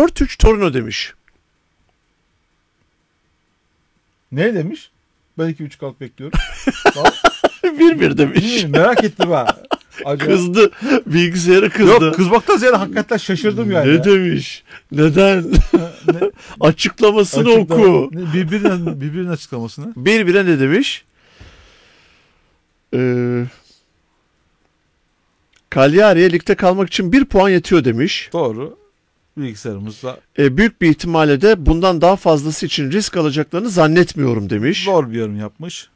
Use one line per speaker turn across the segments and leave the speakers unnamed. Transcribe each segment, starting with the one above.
4-3 Torino demiş.
Ne demiş? Ben 2.5 alt bekliyorum.
1-1 demiş.
Merak ettim ha. Acaba...
Kızdı. Bilgisayarı kızdı.
Yok, kızmaktan ziyade hakikaten şaşırdım yani.
Ne demiş? Neden? Açıklamasını oku.
Birbirinin açıklamasını.
1-1'e ne demiş? Cagliari'ye ligde kalmak için 1 puan yetiyor demiş.
Doğru. Bilgisayarımızda.
Büyük bir ihtimalle de bundan daha fazlası için risk alacaklarını zannetmiyorum demiş.
Zor bir yorum yapmış.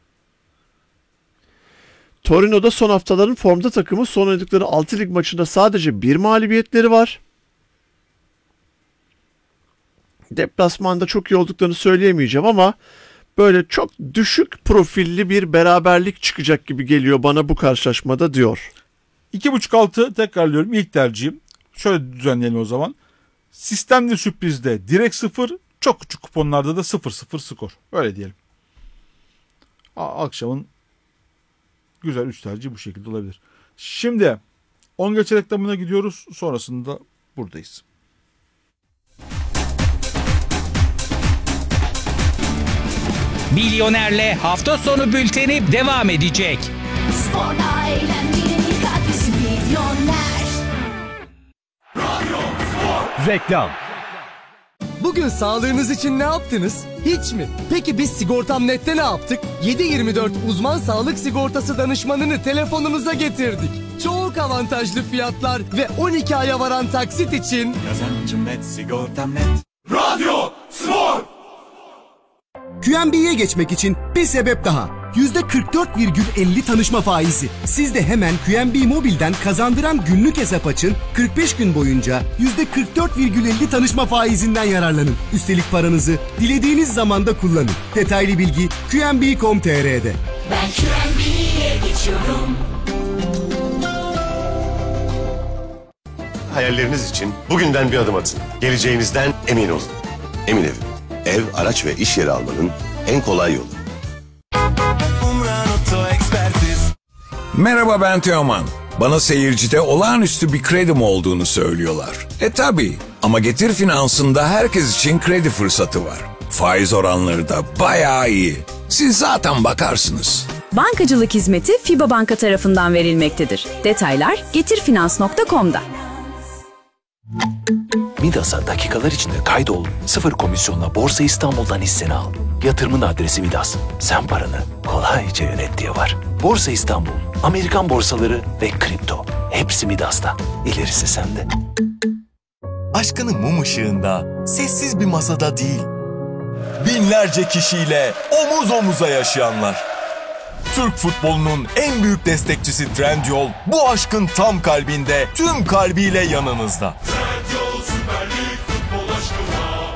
Torino'da son haftaların formda takımı, son oynadıkları 6 lig maçında sadece 1 mağlubiyetleri var. Deplasmanda çok iyi olduklarını söyleyemeyeceğim ama böyle çok düşük profilli bir beraberlik çıkacak gibi geliyor bana bu karşılaşmada diyor.
2.5 altı tekrarlıyorum, ilk tercihim. Şöyle düzenleyelim o zaman. Sistemli sürprizde direkt 0, çok küçük kuponlarda da 0-0 skor. Öyle diyelim. Akşamın güzel 3 tercihi bu şekilde olabilir. Şimdi 10 geçe reklamına gidiyoruz. Sonrasında buradayız.
Milyoner'le hafta sonu bülteni devam edecek.
Sporla eğlenmenin ilk adresi Milyoner.
Reklam. Bugün sağlığınız için ne yaptınız? Hiç mi? Peki biz Sigortam.net'te ne yaptık? 7/24 uzman sağlık sigortası danışmanını telefonunuza getirdik. Çok avantajlı fiyatlar ve 12 aya varan taksit için...
Kazancım net, sigortam net. Radyo Spor!
QNB'ye geçmek için bir sebep daha. %44,50 tanışma faizi. Siz de hemen QNB Mobil'den kazandıran günlük hesap açın. 45 gün boyunca %44,50 tanışma faizinden yararlanın. Üstelik paranızı dilediğiniz zamanda kullanın. Detaylı bilgi QNB.com.tr'de.
Ben QNB'ye geçiyorum.
Hayalleriniz için bugünden bir adım atın. Geleceğinizden emin olun. Emin Ev. Ev, araç ve iş yeri almanın en kolay yolu.
Merhaba, ben Teoman. Bana seyircide olağanüstü bir kredim olduğunu söylüyorlar. Tabii, ama Getir Finans'ında herkes için kredi fırsatı var. Faiz oranları da bayağı iyi. Siz zaten bakarsınız.
Bankacılık hizmeti FİBA Banka tarafından verilmektedir. Detaylar getirfinans.com'da.
Midas'a dakikalar içinde kaydol, 0 komisyonla Borsa İstanbul'dan hisseni al. Yatırımın adresi Midas. Sen paranı kolayca yönet diye var. Borsa İstanbul, Amerikan borsaları ve kripto. Hepsi Midas'ta. İlerisi sende.
Aşkını mum ışığında, sessiz bir masada değil, binlerce kişiyle omuz omuza yaşayanlar. Türk futbolunun en büyük destekçisi Trendyol, bu aşkın tam kalbinde, tüm kalbiyle yanınızda.
Trendyol Süper Lig futbol aşkına.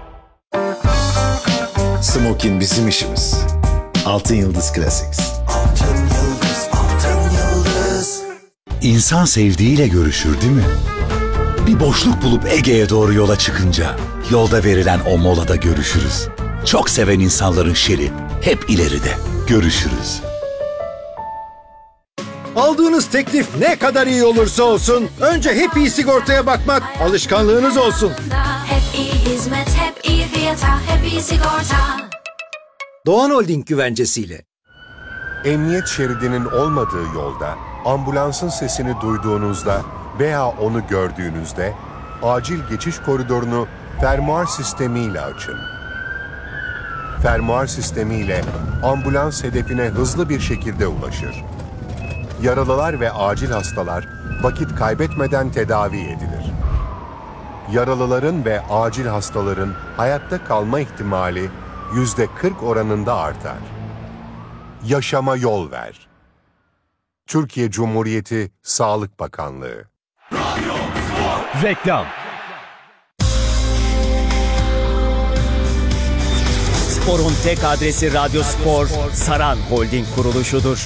Smokin bizim işimiz. Altın Yıldız Classics.
Altın yıldız, altın yıldız.
İnsan sevdiğiyle görüşür değil mi? Bir boşluk bulup Ege'ye doğru yola çıkınca yolda verilen o molada görüşürüz. Çok seven insanların şeri hep ileride. Görüşürüz.
Aldığınız teklif ne kadar iyi olursa olsun önce hep iyi sigortaya bakmak alışkanlığınız olsun.
Hep iyi hizmet, hep iyi fiyata, hep iyi sigorta.
Doğan Holding güvencesiyle.
Emniyet şeridinin olmadığı yolda, ambulansın sesini duyduğunuzda veya onu gördüğünüzde acil geçiş koridorunu fermuar sistemiyle açın. Fermuar sistemiyle ambulans hedefine hızlı bir şekilde ulaşır. Yaralılar ve acil hastalar vakit kaybetmeden tedavi edilir. Yaralıların ve acil hastaların hayatta kalma ihtimali %40 oranında artar. Yaşama yol ver. Türkiye Cumhuriyeti Sağlık Bakanlığı.
Reklam. Sporun tek adresi Radyo Spor, Saran Holding kuruluşudur.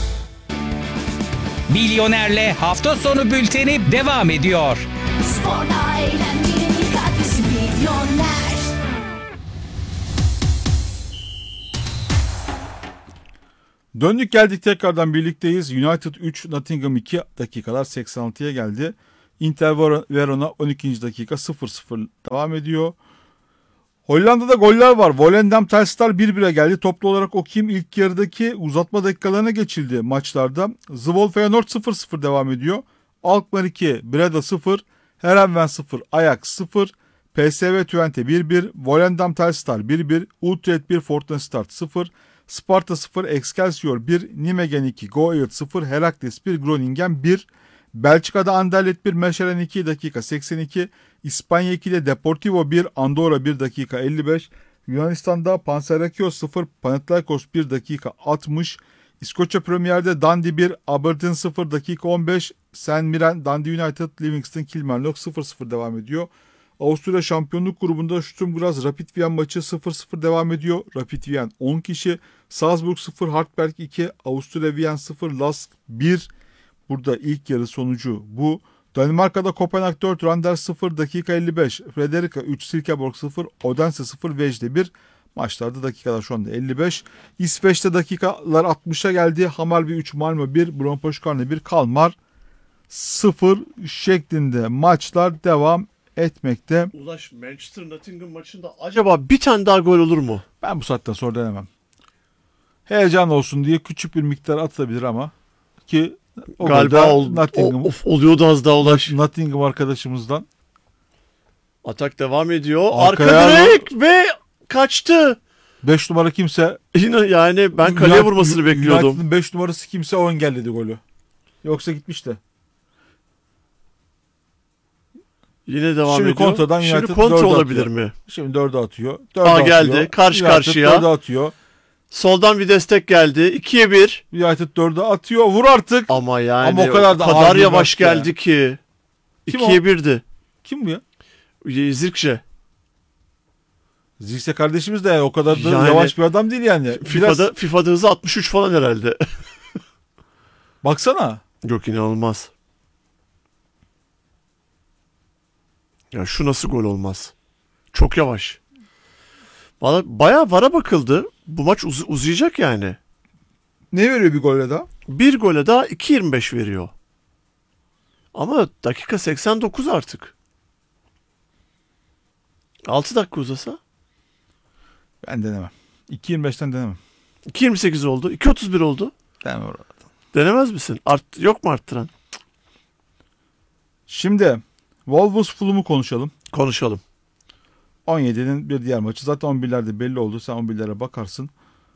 Milyoner'le hafta sonu bülteni devam ediyor.
Sporla eğlenmenin ilk adresi Milyoner.
Döndük geldik, tekrardan birlikteyiz. United 3, Nottingham 2, dakikalar 86'ya geldi. Inter Verona 12. dakika 0-0 devam ediyor. Hollanda'da goller var. Volendam Telstar 1-1'e geldi. Toplu olarak okuyayım. İlk yarıdaki uzatma dakikalarına geçildi maçlarda. Zwolle Feyenoord 0-0 devam ediyor. Alkmaar 2, Breda 0, Herenveen 0, Ajax 0, PSV Twente 1-1, Volendam Telstar 1-1, Utrecht 1, Fortuna Sittard 0, Sparta 0, Excelsior 1, Nijmegen 2, Go Ahead 0, Heracles 1, Groningen 1, Belçika'da Anderlecht 1, Mechelen 2 dakika 82, İspanya 2'de Deportivo 1, Andorra 1 dakika 55, Yunanistan'da Panathinaikos 0, Panathinaikos 1 dakika 60, İskoçya Premier'de Dundee 1, Aberdeen 0 dakika 15, St. Mirren, Dundee United, Livingston, Kilmarnock 0-0 devam ediyor. Avusturya Şampiyonluk grubunda Sturm Graz Rapid Wien maçı 0-0 devam ediyor. Rapid Wien 10 kişi, Salzburg 0, Hartberg 2, Avusturya Wien 0, Lask 1. Burada ilk yarı sonucu bu. Danimarka'da Kopenhag 4, Randers 0 dakika 55, Frederica 3, Silkeborg 0, Odense 0, Vejle 1. Maçlarda dakikalar şu anda 55. İsveç'te dakikalar 60'a geldi. Hammarby 3, Malmö 1, Brøndby 1, Kalmar 0 şeklinde maçlar devam etmekte.
Ulaş, Manchester Nottingham maçında acaba bir tane daha gol olur mu?
Ben bu saatten sonra denemem. Heyecan olsun diye küçük bir miktar atılabilir ama ki o
galiba
Nottingham,
oluyordu az daha Ulaş.
Nottingham arkadaşımızdan.
Atak devam ediyor.
Arkaya
Arka direk ve kaçtı.
5 numara kimse.
Yine yani ben kaleye vurmasını bekliyordum.
United'ın 5 numarası kimse o engelledi golü. Yoksa gitmişti.
Yine devam
Şimdi
ediyor.
kontradan
Şimdi
United
kontra
4'e
olabilir
atıyor.
mi?
Şimdi 4'e atıyor.
Geldi. Karşı karşıya.
4'e atıyor.
Soldan bir destek geldi. 2'ye 1.
United 4'e atıyor. Vur artık.
Ama yani
ama o kadar
yavaş geldi ki.
Kim
2'ye 1'di.
Kim bu ya?
Zirkçe.
Zirkçe kardeşimiz de yani o kadar da
yani,
yavaş bir adam değil yani.
FIFA'da hızı 63 falan herhalde.
Baksana.
Yok, inanılmaz. Ya şu nasıl gol olmaz? Çok yavaş. Bayağı VAR'a bakıldı. Bu maç uzayacak yani.
Ne veriyor bir gole daha?
Bir gole daha 2.25 veriyor. Ama dakika 89 artık. 6 dakika uzasa?
Ben denemem. 2.25'ten denemem.
2.28 oldu. 2.31 oldu.
Denemem orada.
Denemez misin? Yok mu arttıran?
Şimdi Wolves Fulham'ı konuşalım.
Konuşalım.
17'nin bir diğer maçı. Zaten 11'lerde belli oldu. Sen 11'lere bakarsın.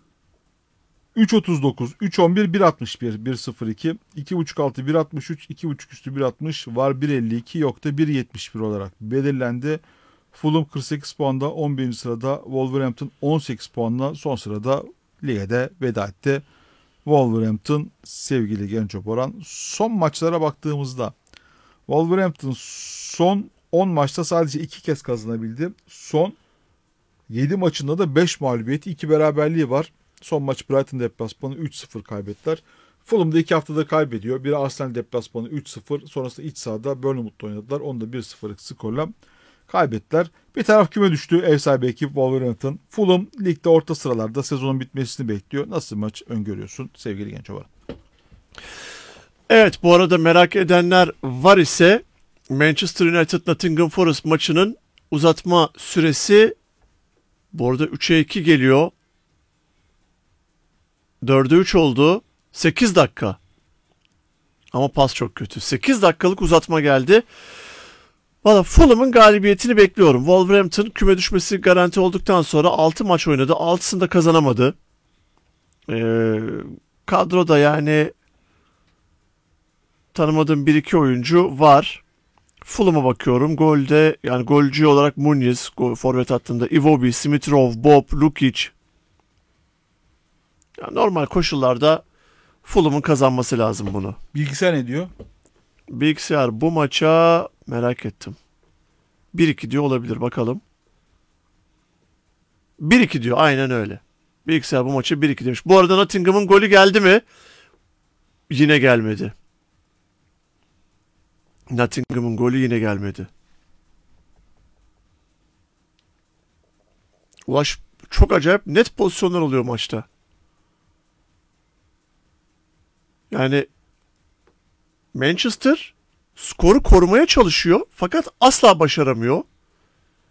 3.39, 3.11, 1.61, 1.02, 2.5 1.63, 2.5 üstü 1.60, var 1.52, yok da 1.71 olarak belirlendi. Fulham 48 puanda 11. sırada, Wolverhampton 18 puanla son sırada ligede veda etti. Wolverhampton sevgili Genco Boran. Son maçlara baktığımızda Wolverhampton son 10 maçta sadece 2 kez kazanabildi. Son 7 maçında da 5 mağlubiyeti, 2 beraberliği var. Son maç Brighton deplasmanı 3-0 kaybettiler. Fulham'da 2 haftada kaybediyor. Biri Arsenal deplasmanı 3-0. Sonrasında iç sahada Bournemouth'la oynadılar. Onu da 1-0'lık skorla kaybettiler. Bir taraf küme düştü. Ev sahibi ekip Wolverhampton. Fulham ligde orta sıralarda, sezonun bitmesini bekliyor. Nasıl maç öngörüyorsun sevgili Gençovaran?
Evet, bu arada merak edenler var ise Manchester United Nottingham Forest maçının uzatma süresi bu arada 3'e 2 geliyor. 4'e 3 oldu. 8 dakika. Ama pas çok kötü. 8 dakikalık uzatma geldi. Valla Fulham'ın galibiyetini bekliyorum. Wolverhampton küme düşmesi garanti olduktan sonra 6 maç oynadı. 6'sını kazanamadı. Kadroda yani tanımadığım 1-2 oyuncu var. Fulham'a bakıyorum. Golde yani golcü olarak Muniz, forvet hattında Iwobi, Smith-Rowe, Bob, Lukic. Yani normal koşullarda Fulham'ın kazanması lazım bunu.
Bilgisayar ne diyor?
Bilgisayar bu maça merak ettim. 1-2 diyor, olabilir bakalım. 1-2 diyor, aynen öyle. Bilgisayar bu maça 1-2 demiş. Bu arada Nottingham'ın golü geldi mi? Yine gelmedi. Nottingham'ın golü yine gelmedi. Ulaş, çok acayip net pozisyonlar oluyor maçta. Yani Manchester skoru korumaya çalışıyor fakat asla başaramıyor.